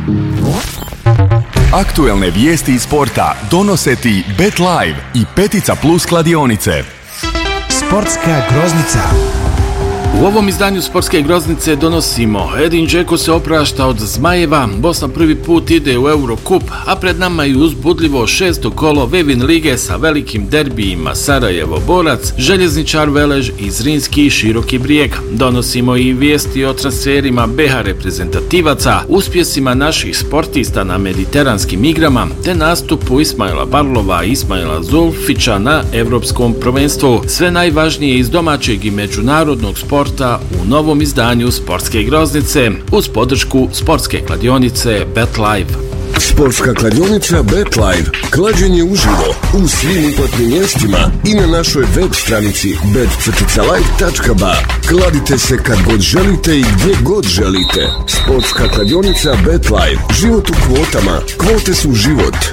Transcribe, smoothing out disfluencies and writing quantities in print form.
Aktuelne vijesti iz sporta donose ti Bet Live i Petica Plus kladionice. Sportska groznica. U ovom izdanju Sportske groznice donosimo: Edin Džeko se oprašta od Zmajeva, Bosna prvi put ide u Eurocup, a pred nama je uzbudljivo 6. kolo Vevin lige sa velikim derbijima Sarajevo-Borac, Željezničar Velež i Zrinski Široki Brijeg. Donosimo i vijesti o transferima BH reprezentativaca, uspjesima naših sportista na mediteranskim igrama, te nastupu Ismaila Barlova i Ismaila Zulfića na Europskom prvenstvu. Sve najvažnije iz domaćeg i međunarodnog sporta u novom izdanju Sportske groznice uz podršku Sportske kladionice Bet Live. Sportska kladionica Bet Live. Klađenje uživo u svim uplatnim mjestima i na našoj web stranici bet-live.ba. Kladite se kad god želite i gdje god želite. Sportska kladionica Bet Live. Život u kvotama. Kvote su život.